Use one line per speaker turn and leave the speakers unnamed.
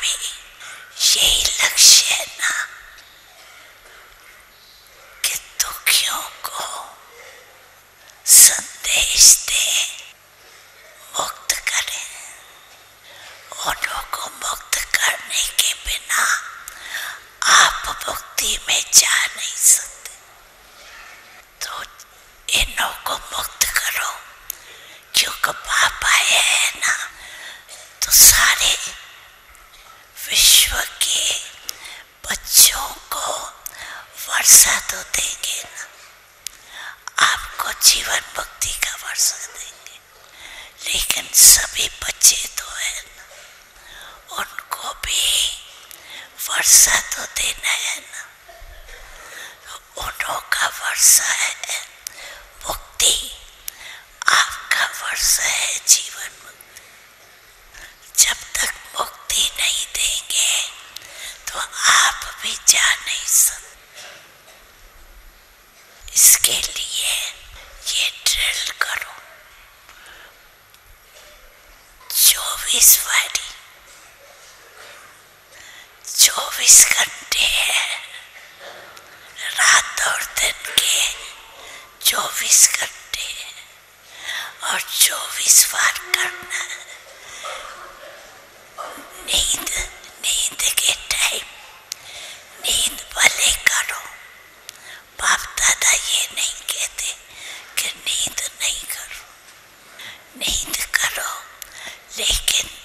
यही लक्ष्य है ना कि दुखियों को संदेश दें, मुक्त करें। उन्हों को मुक्त करने के बिना आप मुक्ति में जा नहीं सकते। तो इन्हों को मुक्त करो, क्योंकि बाबा है ना, तो सारे विश्व के बच्चों को वर्षा तो देंगे ना, आपको जीवन मुक्ति का वर्षा देंगे। लेकिन सभी बच्चे तो है ना, उनको भी वर्षा तो देना है ना। उन्हों का वर्षा है मुक्ति, आपका वर्षा है जीवन मुक्ति। जब तक मुक्ति नहीं देंगे तो आप भी जा नहीं सकते। इसके लिए ये ड्रिल करो 24 घंटे है, रात और दिन के 24 घंटे है, और 24 बार करना है। नींद के टाइम